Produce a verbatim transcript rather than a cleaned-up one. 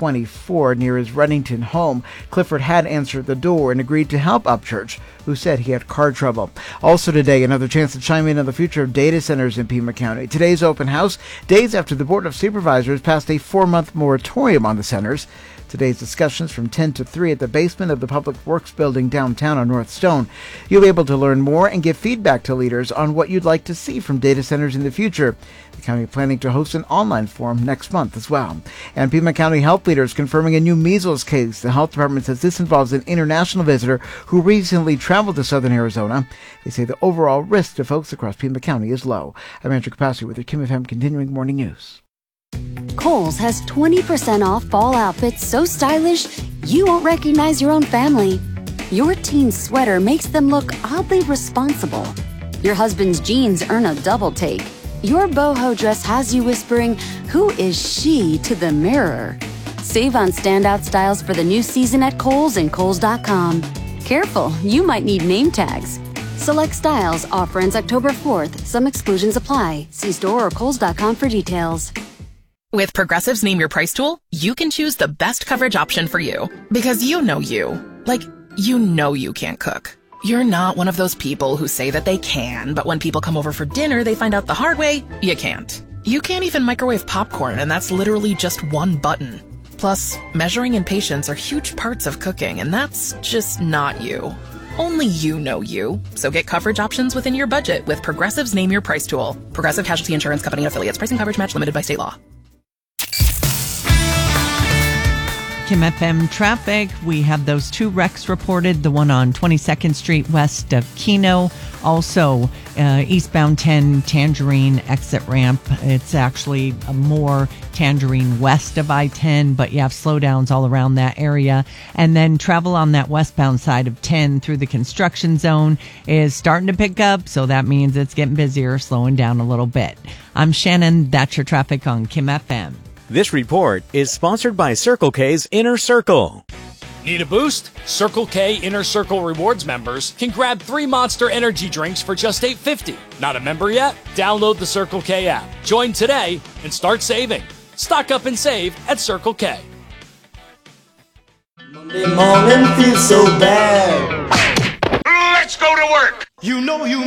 twenty-four near his Runnington home. Clifford had answered the door and agreed to help Upchurch, who said he had car trouble. Also today, another chance to chime in on the future of data centers in Pima County. Today's open house, days after the Board of Supervisors passed a four-month moratorium on the centers. Today's discussions from ten to three at the basement of the Public Works Building downtown on North Stone. You'll be able to learn more and give feedback to leaders on what you'd like to see from data centers in the future. The county planning to host an online forum next month as well. And Pima County health leaders confirming a new measles case. The health department says this involves an international visitor who recently traveled to southern Arizona. They say the overall risk to folks across Pima County is low. I'm Andrew Capacci with your Kim F M Continuing Morning News. Kohl's has twenty percent off fall outfits so stylish you won't recognize your own family. Your teen's sweater makes them look oddly responsible. Your husband's jeans earn a double take. Your boho dress has you whispering, "Who is she?" to the mirror. Save on standout styles for the new season at Kohl's and Kohl's dot com. Careful, you might need name tags. Select styles. Offer ends October fourth. Some exclusions apply. See store or Kohl's dot com for details. With Progressive's Name Your Price tool, you can choose the best coverage option for you. Because you know you. Like, you know you can't cook. You're not one of those people who say that they can, but when people come over for dinner, they find out the hard way, you can't. You can't even microwave popcorn, and that's literally just one button. Plus, measuring and patience are huge parts of cooking, and that's just not you. Only you know you. So get coverage options within your budget with Progressive's Name Your Price tool. Progressive Casualty Insurance Company and Affiliates. Pricing coverage match limited by state law. Kim F M traffic. We have those two wrecks reported, the one on twenty-second Street west of Keno. Also, uh, eastbound ten Tangerine exit ramp. It's actually more Tangerine west of I ten, but you have slowdowns all around that area. And then travel on that westbound side of ten through the construction zone is starting to pick up, so that means it's getting busier, slowing down a little bit. I'm Shannon. That's your traffic on Kim F M. This report is sponsored by Circle K's Inner Circle. Need a boost? Circle K Inner Circle Rewards members can grab three Monster Energy drinks for just eight fifty. Not a member yet? Download the Circle K app. Join today and start saving. Stock up and save at Circle K. Monday morning feels so bad. Let's go to work. You know you